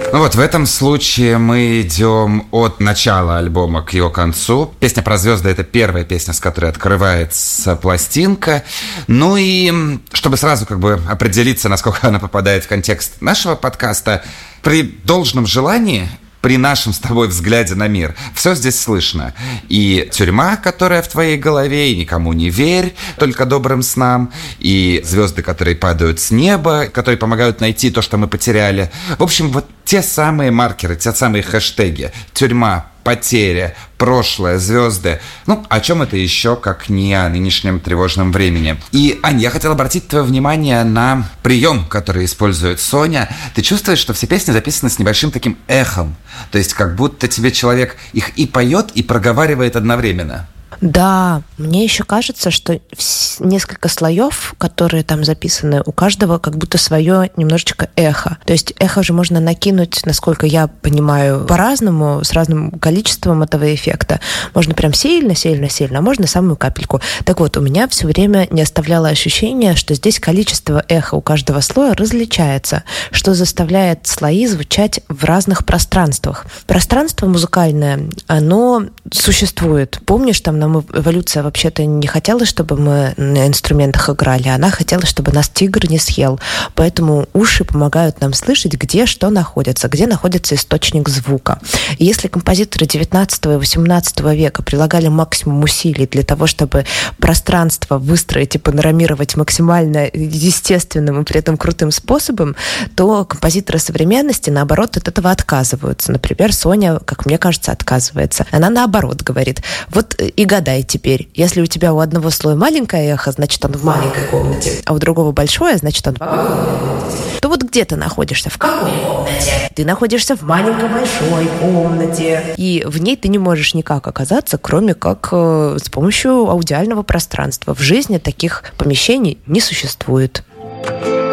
Ну вот в этом случае мы идем от начала альбома к его концу. Песня про звезды — это первая песня, с которой открывается пластинка. Ну и чтобы сразу как бы определиться, насколько она попадает в контекст нашего подкаста, при должном желании, при нашем с тобой взгляде на мир, все здесь слышно. И тюрьма, которая в твоей голове, и никому не верь, только добрым снам, и звезды, которые падают с неба, которые помогают найти то, что мы потеряли. В общем, вот те самые маркеры, те самые хэштеги. Тюрьма, потеря, прошлое, звезды. Ну, о чем это еще, как не о нынешнем тревожном времени. И, Ань, я хотел обратить твое внимание на прием, который использует Соня. Ты чувствуешь, что все песни записаны с небольшим таким эхом? То есть, как будто тебе человек их и поет, и проговаривает одновременно. Да, мне еще кажется, что несколько слоев, которые там записаны, у каждого как будто свое немножечко эхо. То есть эхо же можно накинуть, насколько я понимаю, по-разному, с разным количеством этого эффекта. Можно прям сильно, а можно самую капельку. Так вот, у меня все время не оставляло ощущение, что здесь количество эха у каждого слоя различается, что заставляет слои звучать в разных пространствах. Пространство музыкальное, оно существует. Помнишь, там нам эволюция вообще-то не хотела, чтобы мы на инструментах играли, она хотела, чтобы нас тигр не съел. Поэтому уши помогают нам слышать, где что находится, где находится источник звука. И если композиторы 19 и 18 века прилагали максимум усилий для того, чтобы пространство выстроить и панорамировать максимально естественным и при этом крутым способом, то композиторы современности, наоборот, от этого отказываются. Например, Соня, как мне кажется, отказывается. Она наоборот говорит: вот и гадай теперь, если у тебя у одного слоя маленькое эхо, значит, он в маленькой комнате, а у другого большое, значит, он в огромной комнате. То вот где ты находишься? В какой комнате? Ты находишься в маленькой большой комнате. И в ней ты не можешь никак оказаться, кроме как с помощью аудиального пространства. В жизни таких помещений не существует.